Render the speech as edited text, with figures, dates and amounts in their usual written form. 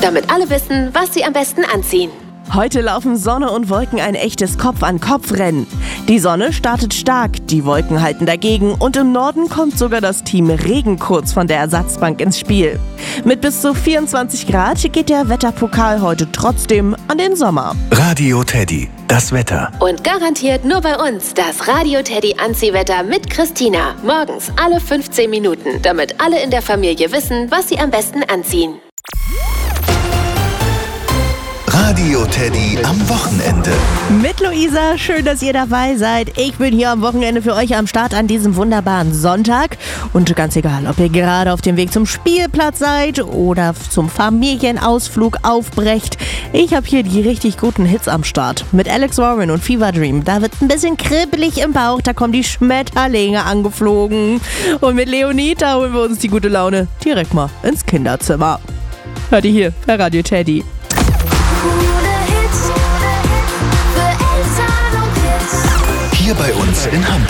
damit alle wissen, was sie am besten anziehen. Heute laufen Sonne und Wolken ein echtes Kopf-an-Kopf-Rennen. Die Sonne startet stark, die Wolken halten dagegen und im Norden kommt sogar das Team Regen kurz von der Ersatzbank ins Spiel. Mit bis zu 24 Grad geht der Wetterpokal heute trotzdem an den Sommer. Radio Teddy, das Wetter. Und garantiert nur bei uns das Radio Teddy Anziehwetter mit Christina. Morgens alle 15 Minuten, damit alle in der Familie wissen, was sie am besten anziehen. Radio Teddy am Wochenende. Mit Luisa, schön, dass ihr dabei seid. Ich bin hier am Wochenende für euch am Start an diesem wunderbaren Sonntag. Und ganz egal, ob ihr gerade auf dem Weg zum Spielplatz seid oder zum Familienausflug aufbrecht, ich habe hier die richtig guten Hits am Start. Mit Alex Warren und Fever Dream, da wird ein bisschen kribbelig im Bauch, da kommen die Schmetterlinge angeflogen. Und mit Leonita holen wir uns die gute Laune direkt mal ins Kinderzimmer. Hört ihr hier bei Radio Teddy. Hier bei uns in Hamburg.